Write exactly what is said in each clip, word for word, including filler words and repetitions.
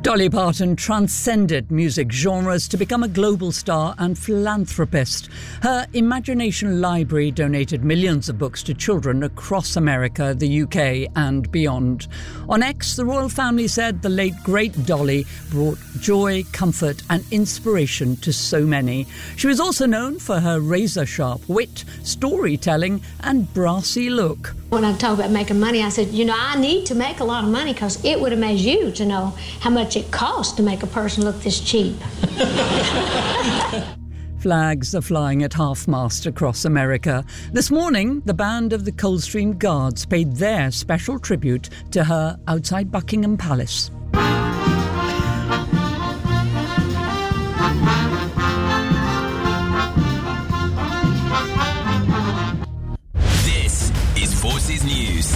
Dolly Parton transcended music genres to become a global star and philanthropist. Her Imagination Library donated millions of books to children across America, the U K and beyond. On X, the royal family said the late great Dolly brought joy, comfort and inspiration to so many. She was also known for her razor-sharp wit, storytelling and brassy look. When I talk about making money, I said, you know, I need to make a lot of money because it would amaze you to know how much it costs to make a person look this cheap. Flags are flying at half-mast across America. This morning, the band of the Coldstream Guards paid their special tribute to her outside Buckingham Palace. Forces News.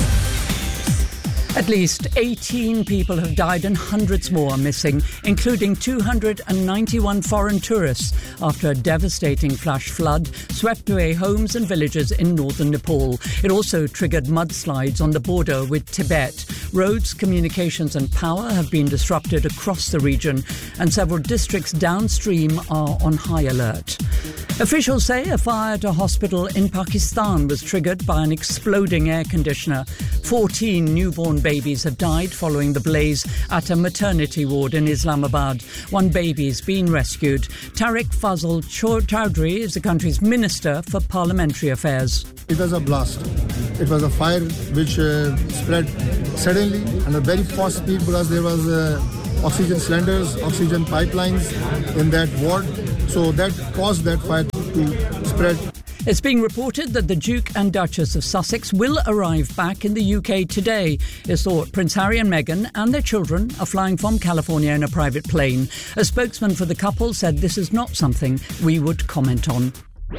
At least eighteen people have died and hundreds more are missing, including two hundred ninety-one foreign tourists, after a devastating flash flood swept away homes and villages in northern Nepal. It also triggered mudslides on the border with Tibet. Roads, communications and power have been disrupted across the region, and several districts downstream are on high alert. Officials say a fire at a hospital in Pakistan was triggered by an exploding air conditioner. fourteen newborn babies have died following the blaze at a maternity ward in Islamabad. One baby's been rescued. Tariq Fazal Chowdhury is the country's Minister for Parliamentary Affairs. It was a blast. It was a fire which uh, spread suddenly and at very fast speed because there was uh, oxygen cylinders, oxygen pipelines in that ward. So that caused that fire to spread. It's being reported that the Duke and Duchess of Sussex will arrive back in the U K today. It's thought Prince Harry and Meghan and their children are flying from California in a private plane. A spokesman for the couple said this is not something we would comment on.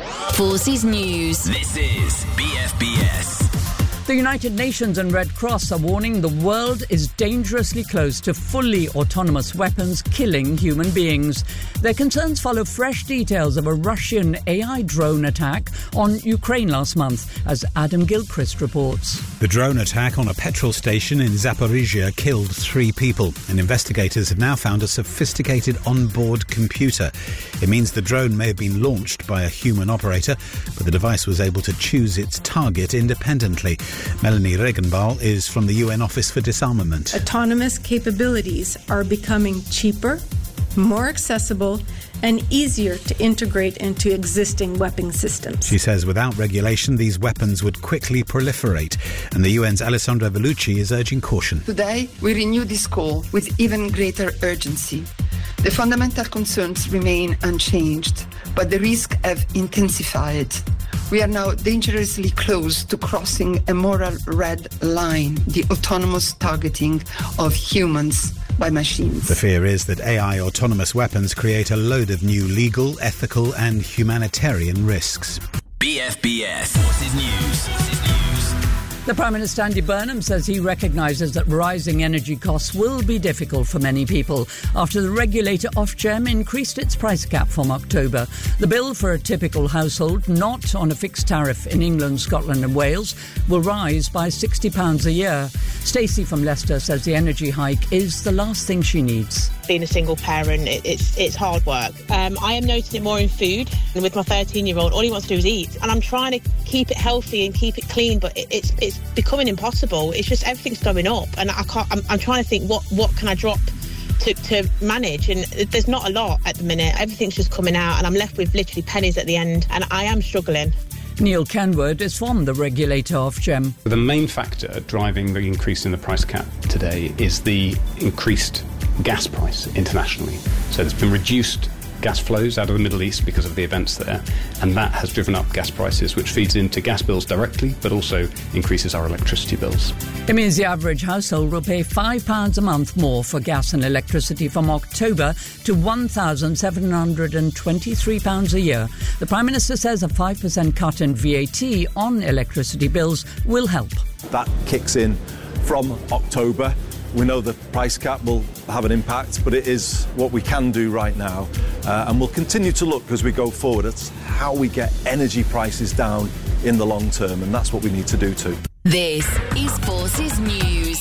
Forces News. This is B F B S. The United Nations and Red Cross are warning the world is dangerously close to fully autonomous weapons killing human beings. Their concerns follow fresh details of a Russian A I drone attack on Ukraine last month, as Adam Gilchrist reports. The drone attack on a petrol station in Zaporizhia killed three people, and investigators have now found a sophisticated onboard computer. It means the drone may have been launched by a human operator, but the device was able to choose its target independently. Melanie Regenball is from the U N Office for Disarmament. Autonomous capabilities are becoming cheaper, more accessible and easier to integrate into existing weapon systems. She says without regulation, these weapons would quickly proliferate, and the U N's Alessandra Vellucci is urging caution. Today, we renew this call with even greater urgency. The fundamental concerns remain unchanged, but the risks have intensified. We are now dangerously close to crossing a moral red line, the autonomous targeting of humans by machines. The fear is that A I autonomous weapons create a load of new legal, ethical and humanitarian risks. B F B S Forces News. Forces News. The Prime Minister Andy Burnham says he recognises that rising energy costs will be difficult for many people after the regulator Ofgem increased its price cap from October. The bill for a typical household not on a fixed tariff in England, Scotland and Wales will rise by sixty pounds a year. Stacey from Leicester says the energy hike is the last thing she needs. Being a single parent, it, it's it's hard work. Um, I am noticing it more in food. And with my thirteen-year-old, all he wants to do is eat. And I'm trying to keep it healthy and keep it clean, but it, it's it's becoming impossible. It's just everything's going up, and I can't. I'm, I'm trying to think what what can I drop to to manage, and there's not a lot at the minute. Everything's just coming out, and I'm left with literally pennies at the end, and I am struggling. Neil Kenwood is from the regulator Ofgem. The main factor driving the increase in the price cap today is the increased gas price internationally. So there's been reduced gas flows out of the Middle East because of the events there, and that has driven up gas prices, which feeds into gas bills directly, but also increases our electricity bills. It means the average household will pay five pounds a month more for gas and electricity from October to one thousand seven hundred twenty-three pounds a year. The Prime Minister says a five percent cut in V A T on electricity bills will help. That kicks in from October. We know the price cap will have an impact, but it is what we can do right now. Uh, and we'll continue to look as we go forward at how we get energy prices down in the long term, and that's what we need to do too. This is Forces News.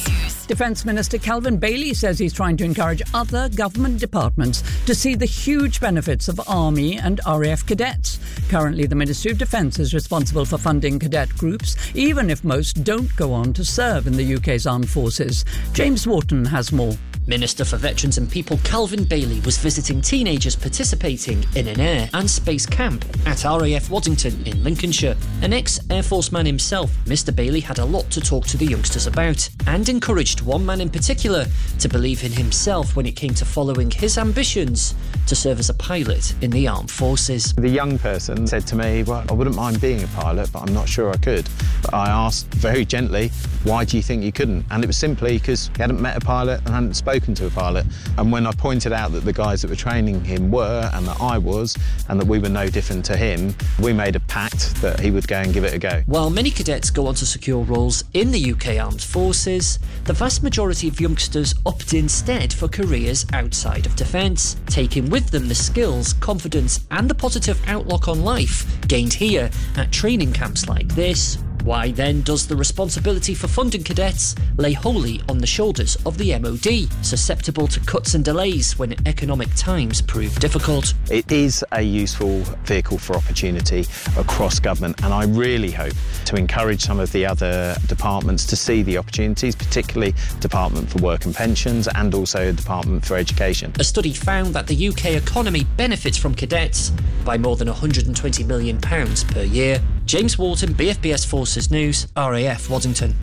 Defence Minister Calvin Bailey says he's trying to encourage other government departments to see the huge benefits of Army and R A F cadets. Currently, the Ministry of Defence is responsible for funding cadet groups, even if most don't go on to serve in the U K's armed forces. James Wharton has more. Minister for Veterans and People Calvin Bailey was visiting teenagers participating in an air and space camp at R A F Waddington in Lincolnshire. An ex-Air Force man himself, Mister Bailey had a lot to talk to the youngsters about and encouraged one man in particular to believe in himself when it came to following his ambitions to serve as a pilot in the armed forces. The young person said to me, well, I wouldn't mind being a pilot, but I'm not sure I could. But I asked very gently, why do you think you couldn't? And it was simply because he hadn't met a pilot and hadn't spoken to a pilot. And when I pointed out that the guys that were training him were, and that I was, and that we were no different to him, we made a pact that he would go and give it a go. While many cadets go on to secure roles in the U K Armed Forces, the vast majority of youngsters opt instead for careers outside of defence, taking with them the skills, confidence and the positive outlook on life gained here at training camps like this. Why then does the responsibility for funding cadets lay wholly on the shoulders of the M O D, susceptible to cuts and delays when economic times prove difficult? It is a useful vehicle for opportunity across government, and I really hope to encourage some of the other departments to see the opportunities, particularly Department for Work and Pensions and also Department for Education. A study found that the U K economy benefits from cadets by more than one hundred twenty million pounds per year. James Wharton, B F B S Forces News, R A F Waddington.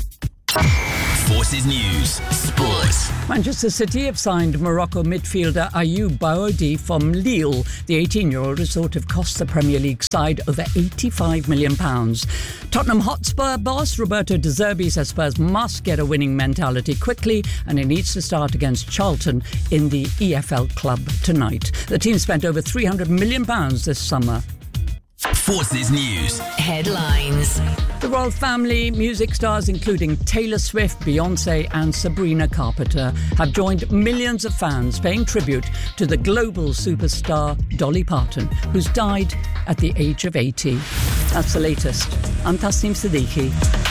Forces News, Sports. Manchester City have signed Morocco midfielder Ayoub Baoudi from Lille. The eighteen-year-old is thought to have cost the Premier League side over eighty-five million pounds. Tottenham Hotspur boss Roberto De Zerbi says Spurs must get a winning mentality quickly, and it needs to start against Charlton in the E F L Club tonight. The team spent over three hundred million pounds this summer. Forces News headlines. The royal family, music stars including Taylor Swift, Beyoncé and Sabrina Carpenter have joined millions of fans paying tribute to the global superstar Dolly Parton, who's died at the age of eighty. That's the latest. I'm Tasneem Siddiqui.